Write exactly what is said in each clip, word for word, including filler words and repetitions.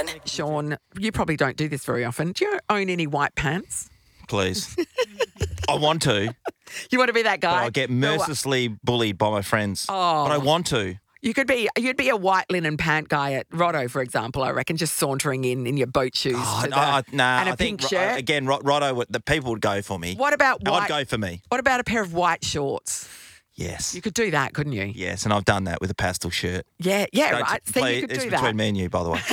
One. Sean, you probably don't do this very often. Do you own any white pants? Please. I want to, You want to be that but guy? I get No, mercilessly bullied by my friends. Oh. But I want to. You could be, you'd be a white linen pant guy at Rotto, for example, I reckon, just sauntering in in your boat shoes. Oh, to the, I, I, nah, and a I pink think, shirt. again, Ro- Rotto, would- the people would go for me. What about white? I'd go for me. What about a pair of white shorts? Yes. You could do that, couldn't you? Yes, and I've done that with a pastel shirt. Yeah, yeah, Don't right. t- So play- you could it's do between that. me and you, by the way.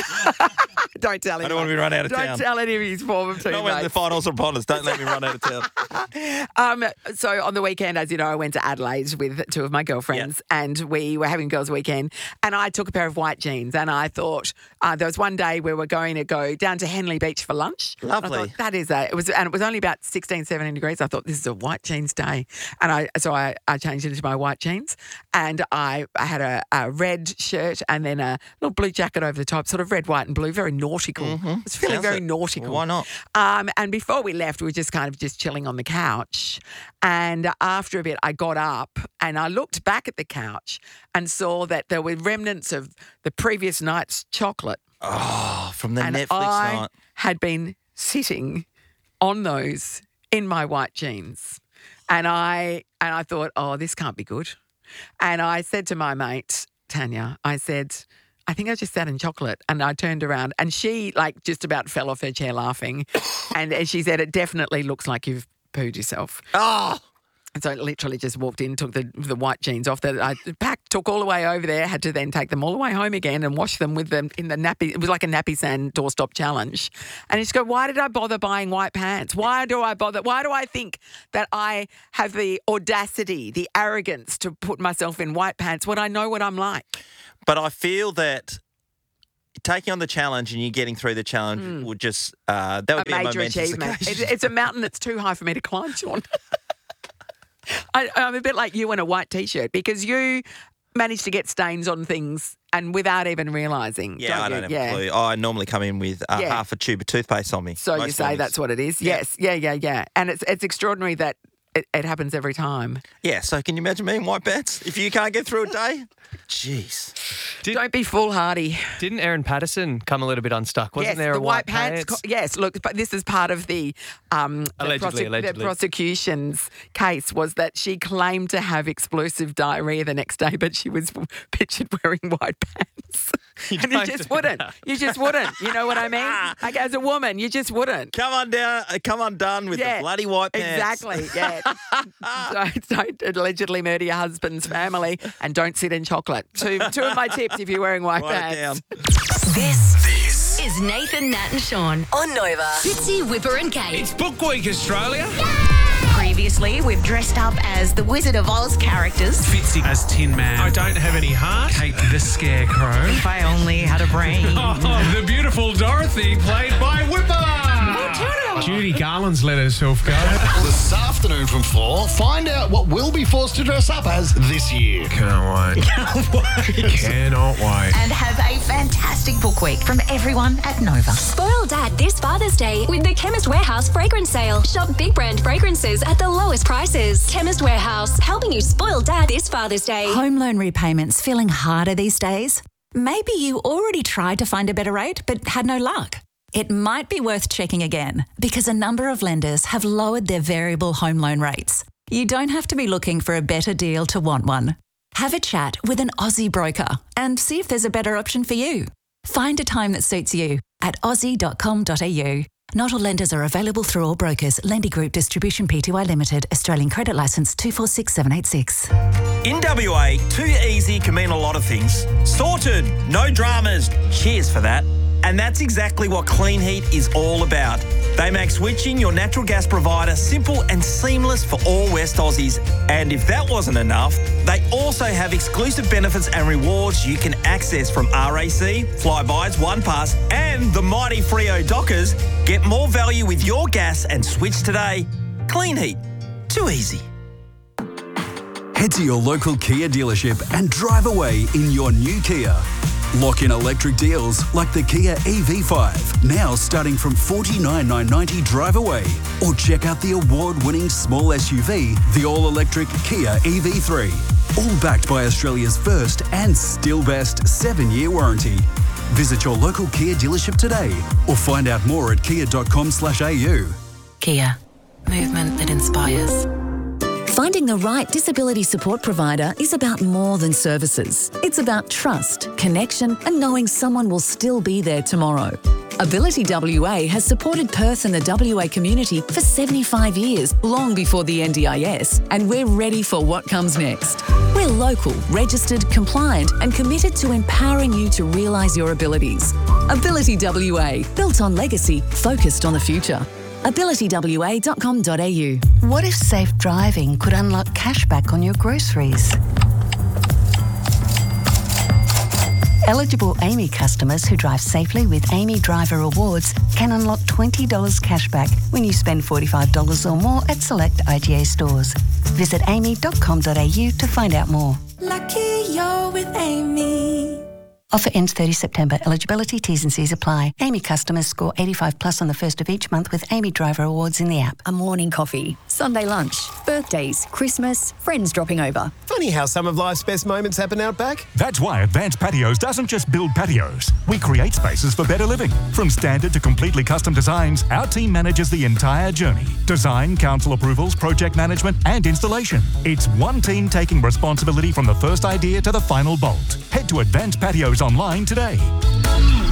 Don't tell him. I don't want to be run out of Don't town. tell any of his former Not when the teammates. finals are upon us. Don't let me run out of town. Um, so on the weekend, as you know, I went to Adelaide with two of my girlfriends, and we were having girls' weekend. And I took a pair of white jeans, and I thought uh, there was one day we were going to go down to Henley Beach for lunch. And I Lovely. thought, that is a. It was, and it was only about sixteen, seventeen degrees. I thought this is a white jeans day, and I so I, I changed into my white jeans, and I, I had a, a red shirt and then a little blue jacket over the top, sort of red, white, and blue, very nautical. Mm-hmm. It's feeling Sounds very it. nautical. Why not? Um, and before we left, we were just kind of just chilling on the couch. And after a bit, I got up and I looked back at the couch and saw that there were remnants of the previous night's chocolate. Oh, from the and Netflix I night. had been sitting on those in my white jeans. And I and I thought, oh, this can't be good. And I said to my mate, Tanya, I said, I think I just sat in chocolate. And I turned around and she like just about fell off her chair laughing. and, and she said, it definitely looks like you've pooed yourself. Oh, And so I literally just walked in, took the the white jeans off that I packed, took all the way over there, had to then take them all the way home again and wash them with them in the nappy. It was like a nappy sand doorstop challenge. And just go, why did I bother buying white pants? Why do I bother? Why do I think that I have the audacity, the arrogance to put myself in white pants when I know what I'm like? but I feel that taking on the challenge and you getting through the challenge would just, uh, that would Hmm. A be a major momentous achievement. It's, occasion. it's a mountain that's too high for me to climb, Sean. I, I'm a bit like you in a white T-shirt because you manage to get stains on things and without even realising. Yeah, don't I you? don't have yeah. a clue. I normally come in with uh, Yeah. half a tube of toothpaste on me. So you most say mornings. that's what it is? Yeah. Yes. Yeah, yeah, yeah. And it's it's extraordinary that it, it happens every time. Yeah, so can you imagine me in white pants if you can't get through a day? Jeez. Did- Don't be foolhardy. Didn't Aaron Patterson come a little bit unstuck? Wasn't yes, there the a white white pants. co- yes, look, but this is part of the, um, the, Allegedly, the allegedly. prosecution's case was that she claimed to have explosive diarrhea the next day, but she was pictured wearing white pants. You and you don't just do wouldn't. that. You just wouldn't. You know what I mean? Like as a woman, you just wouldn't. Come on down, uh, come undone with Yeah, the bloody white pants. Exactly, yeah. don't, don't allegedly murder your husband's family and don't sit in chocolate. Two, two of my tips if you're wearing white Write it pants. down. This This is Nathan, Nat and Sean on Nova. Fitzy, Whipper and Kate. It's Book Week Australia. Previously, we've dressed up as the Wizard of Oz characters. Fitzy as Tin Man. I don't have any heart. Kate the Scarecrow. If I only had a brain. Oh, the beautiful Dorothy, played by Whipper. Judy Garland's let herself go. This afternoon from four, find out what we'll be forced to dress up as this year. Can't wait. Can't wait. Cannot wait. And have a fantastic book week from everyone at Nova. Spoil Dad this Father's Day with the Chemist Warehouse fragrance sale. Shop big brand fragrances at the lowest prices. Chemist Warehouse, helping you spoil Dad this Father's Day. Home loan repayments feeling harder these days? Maybe you already tried to find a better rate but had no luck. It might be worth checking again because a number of lenders have lowered their variable home loan rates. You don't have to be looking for a better deal to want one. Have a chat with an Aussie broker and see if there's a better option for you. Find a time that suits you at aussie dot com dot a u. Not all lenders are available through all brokers. Lendy Group Distribution Pty Limited. Australian Credit Licence two four six seven eight six. In W A, too easy can mean a lot of things. Sorted, no dramas. Cheers for that. And that's exactly what Clean Heat is all about. They make switching your natural gas provider simple and seamless for all West Aussies. And if that wasn't enough, they also have exclusive benefits and rewards you can access from R A C, Flybuys, OnePass, and the mighty Freo Dockers. Get more value with your gas and switch today. Clean Heat. Too easy. Head to your local Kia dealership and drive away in your new Kia. Lock in electric deals like the Kia E V five, now starting from forty-nine thousand nine hundred ninety drive away. Or check out the award-winning small S U V, the all-electric Kia E V three. All backed by Australia's first and still best seven-year warranty. Visit your local Kia dealership today or find out more at kia dot com slash a u. Kia. Movement that inspires. Finding the right disability support provider is about more than services. It's about trust, connection, and knowing someone will still be there tomorrow. Ability W A has supported Perth and the W A community for seventy-five years, long before the N D I S, and we're ready for what comes next. We're local, registered, compliant, and committed to empowering you to realise your abilities. Ability W A, built on legacy, focused on the future. ability w a dot com dot a u. What if safe driving could unlock cashback on your groceries? Eligible Amy customers who drive safely with Amy Driver Awards can unlock twenty dollars cashback when you spend forty-five dollars or more at select I G A stores. Visit amy dot com dot a u to find out more. Lucky you're with Amy. Offer ends thirtieth September. Eligibility, T's and C's apply. Amy customers score eighty-five plus on the first of each month with Amy Driver Awards in the app. A morning coffee, Sunday lunch, birthdays, Christmas, friends dropping over. Funny how some of life's best moments happen out back. That's why Advanced Patios doesn't just build patios. We create spaces for better living. From standard to completely custom designs, our team manages the entire journey. Design, council approvals, project management, and installation. It's one team taking responsibility from the first idea to the final bolt. Head to Advanced Patios online today.